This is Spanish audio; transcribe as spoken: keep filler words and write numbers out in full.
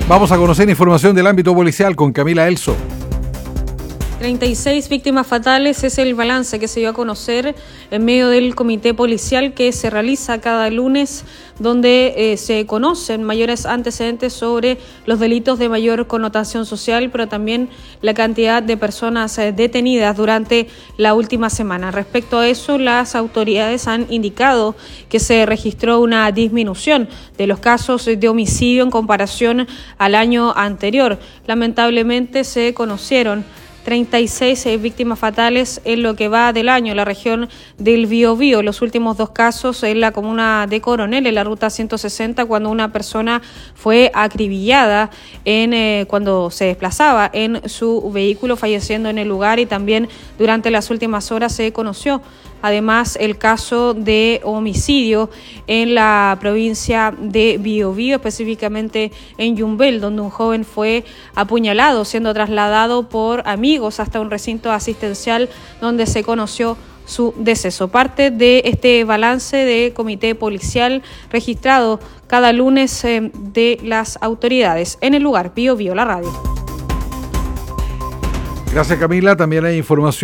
Vamos a conocer información del ámbito policial con Camila Elso. treinta y seis víctimas fatales es el balance que se dio a conocer en medio del comité policial que se realiza cada lunes, donde eh, se conocen mayores antecedentes sobre los delitos de mayor connotación social, pero también la cantidad de personas eh, detenidas durante la última semana. Respecto a eso, las autoridades han indicado que se registró una disminución de los casos de homicidio en comparación al año anterior. Lamentablemente se conocieron treinta y seis víctimas fatales en lo que va del año en la región del Biobío. Los últimos dos casos en la comuna de Coronel, en la ruta ciento sesenta, cuando una persona fue acribillada en eh, cuando se desplazaba en su vehículo, falleciendo en el lugar, y también durante las últimas horas se conoció además el caso de homicidio en la provincia de Biobío, específicamente en Yumbel, donde un joven fue apuñalado siendo trasladado por amigos hasta un recinto asistencial donde se conoció su deceso. Parte de este balance de comité policial registrado cada lunes eh, de las autoridades en el lugar. Biobío, la radio. Gracias, Camila. También hay información